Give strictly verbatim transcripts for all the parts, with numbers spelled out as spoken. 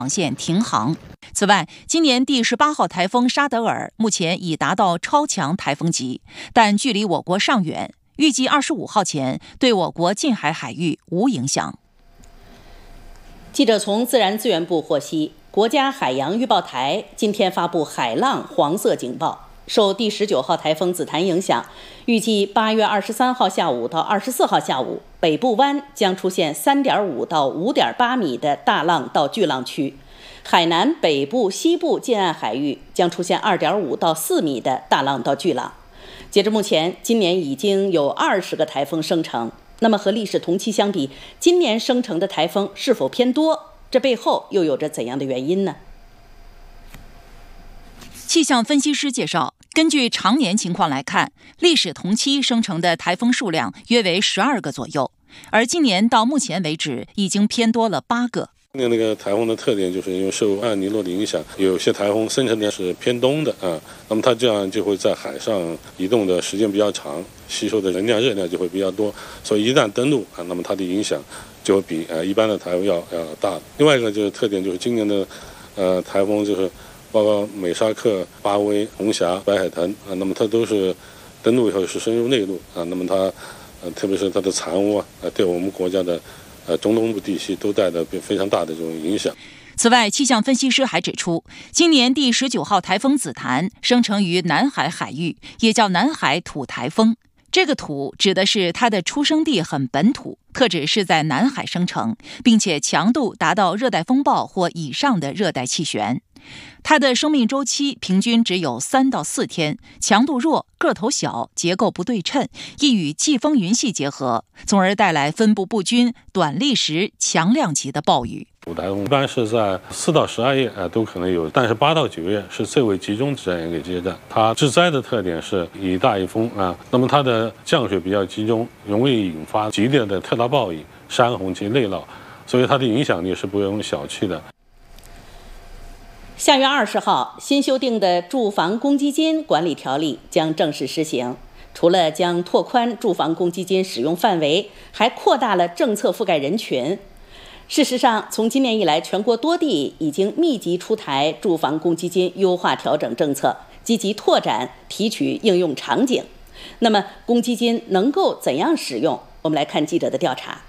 线停航。此外，今年第十八号台风沙德尔目前已达到超强台风级，但距离我国尚远，预计二十五号前对我国近海海域无影响。 记者从自然资源部获悉，国家海洋预报台今天发布海浪黄色警报。受第十九号台风紫檀影响，预计八月二十三号下午到二十四号下午，北部湾将出现三点五到五点八米的大浪到巨浪区，海南北部、西部近岸海域将出现二点五到四米的大浪到巨浪。截至目前，今年已经有二十个台风生成。那么和历史同期相比，今年生成的台风是否偏多？这背后又有着怎样的原因呢？ 气象分析师介绍，根据常年情况来看，历史同期生成的台风数量约为十二个左右，而今年到目前为止已经偏多了八个。 今年那个台风的特点就是因为受艾尼诺的影响，有些台风生成的是偏东的啊，那么它这样就会在海上移动的时间比较长，吸收的能量热量就会比较多，所以一旦登陆啊，那么它的影响就会比呃一般的台风要要大。另外一个就是特点就是今年的呃台风就是包括美沙克、巴威、红霞、白海豚啊，那么它都是登陆以后是深入内陆啊，那么它呃特别是它的残污啊，对我们国家的呃中东部地区都带来非常大的这种影响。 此外，气象分析师还指出，今年第十九号台风紫檀生成于南海海域，也叫南海土台风。这个土指的是它的出生地很本土，特指是在南海生成，并且强度达到热带风暴或以上的热带气旋。它的生命周期平均只有三到四天，强度弱，个头小，结构不对称，易与季风云系结合，从而带来分布不均、短历时、强量级的暴雨。 土台风一般是在四到十二月啊都可能有，但是八到九月是最为集中这样一个阶段。它致灾的特点是以大易风啊，那么它的降水比较集中，容易引发激烈的特大暴雨、山洪及内涝，所以它的影响力是不容小觑的。 下月二十号，新修订的住房公积金管理条例将正式施行。除了将拓宽住房公积金使用范围，还扩大了政策覆盖人群。事实上，从今年以来，全国多地已经密集出台住房公积金优化调整政策，积极拓展提取应用场景。那么，公积金能够怎样使用？我们来看记者的调查。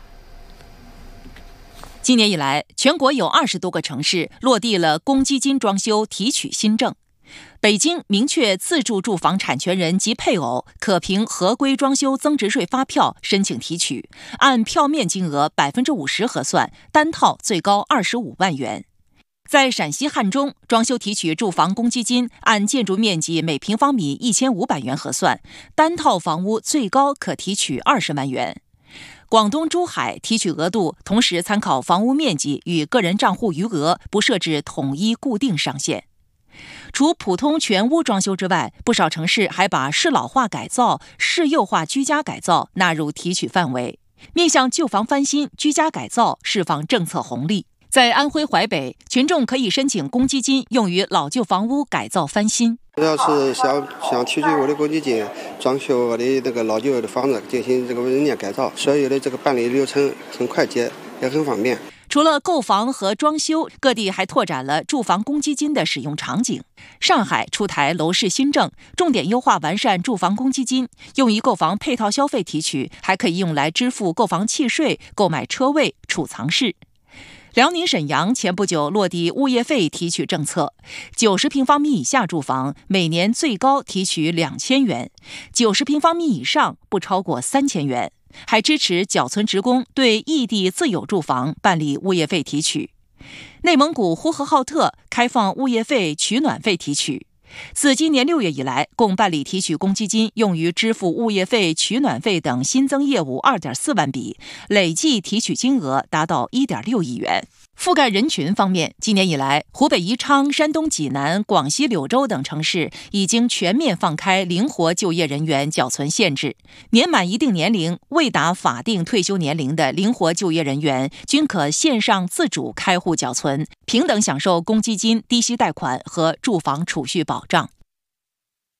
今年以来，全国有二十多个城市落地了公积金装修提取新政。北京明确自住住房产权人及配偶可凭合规装修增值税发票申请提取，按票面金额百分之五十核算，单套最高二十五万元。在陕西汉中，装修提取住房公积金按建筑面积每平方米一千五百元核算，单套房屋最高可提取二十万元。广东珠海提取额度同时参考房屋面积与个人账户余额，不设置统一固定上限。除普通全屋装修之外，不少城市还把适老化改造、适幼化居家改造纳入提取范围，面向旧房翻新、居家改造释放政策红利。在安徽淮北，群众可以申请公积金用于老旧房屋改造翻新。 要是想想提取我的公积金，装修我的这个老旧的房子，进行这个人家改造，所有的这个办理流程很快捷，也很方便。 除了购房和装修，各地还拓展了住房公积金的使用场景。上海出台楼市新政，重点优化完善住房公积金，用于购房配套消费提取，还可以用来支付购房契税、购买车位、储藏室。辽宁沈阳前不久落地物业费提取政策，九十平方米以下住房每年最高提取两千元，九十平方米以上不超过三千元。还支持缴存职工对异地自有住房办理物业费提取。内蒙古呼和浩特开放物业费取暖费提取。自今年六月以来，共办理提取公积金用于支付物业费、取暖费等新增业务 二点四万笔，累计提取金额达到 一点六亿元。覆盖人群方面，今年以来，湖北宜昌、山东济南、广西柳州等城市已经全面放开灵活就业人员缴存限制，年满一定年龄、未达法定退休年龄的灵活就业人员均可线上自主开户缴存，平等享受公积金、低息贷款和住房储蓄保障。